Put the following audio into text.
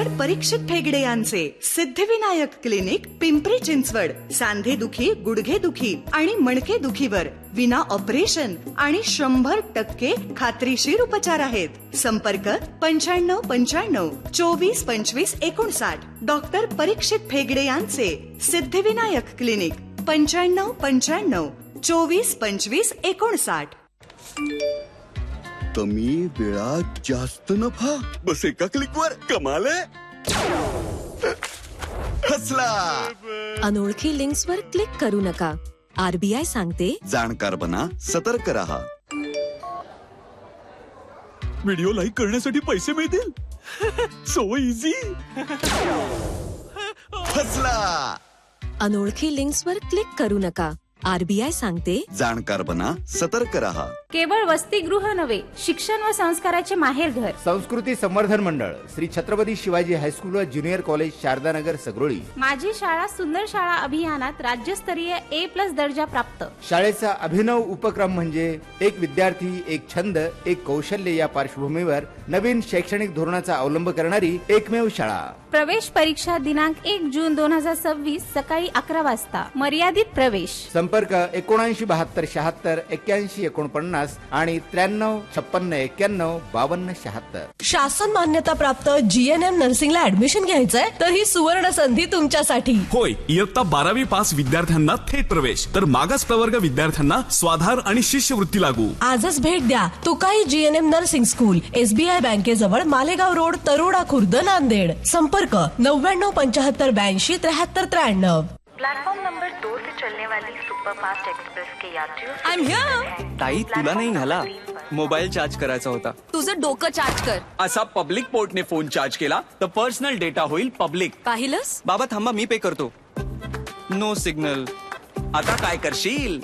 Doctor परीक्षित ठेगडे यांचे Siddhivinayak clinic, Pimpri Chinchwad. सांधेदुखी, गुडघेदुखी आणि मणकेदुखीवर विना ऑपरेशन आणि 100% खात्रीशीर उपचार आहेत. संपर्क 9595 24 25 59. डॉक्टर परीक्षित ठेगडे यांचे सिद्धिविनायक क्लिनिक, 9595 24 25 59. कमी वेळात जास्त नफा, बस एका क्लिकवर कमाल आहे. हसला. अनोळखी लिंक्सवर क्लिक करू नका. RBI सांगते, जाणकार बना, सतर्क रहा. व्हिडिओ लाईक करण्यासाठी पैसे मिळतील. So easy. हसला. अनोळखी लिंक्सवर क्लिक करू नका. RBI सांगते, जाणकार बना, सतर्क रहा. केवळ वसतिगृह नव्हे, शिक्षण व संस्काराचे माहेरघर. संस्कृती संवर्धन मंडळ, श्री छत्रपती शिवाजी हायस्कूल व ज्युनियर कॉलेज, शारदानगर, सगरोळी. माझी शाळा सुंदर शाळा अभियानात राज्यस्तरीय A+ दर्जा प्राप्त. शाळेचा अभिनव उपक्रम म्हणजे एक विद्यार्थी, एक छंद, एक कौशल्य या पार्श्वभूमीवर नवीन शैक्षणिक धोरणाचा अवलंब करणारी एकमेव शाळा. प्रवेश परीक्षा दिनांक 1 जून 2026 सकाळी 11 वाजता. मर्यादित प्रवेश. संपर्क 7972 76 81 49 आणि 93 56 91 52 76. शासन मान्यता प्राप्त GNM नर्सिंगला ऍडमिशन घ्यायचंय तर ही सुवर्ण संधी तुमच्यासाठी. होय, इयत्ता 12वी पास विद्यार्थ्यांना थेट प्रवेश, तर मागास प्रवर्ग विद्यार्थ्यांना स्वाधार आणि शिष्यवृत्ती लागू. आजच भेट द्या तुकाई GNM nursing school, SBI बँकेजवळ, Malegaon road, Taroda Khurd, Nanded. संपर्क 99 75 82 73 93. प्लेटफॉर्म नंबर 2 से चलने वाली सुपरफास्ट एक्सप्रेस के यात्रियों से I'm here. ताई, तुला नाही झाला. मोबाईल चार्ज करायचा होता. तुझं डोकं चार्ज कर. असा पब्लिक पोर्टने फोन चार्ज केला तर पर्सनल डेटा होईल पब्लिक. पाहिलंस? बाबा थांबा, मी पे करतो. No signal. आता काय करशील?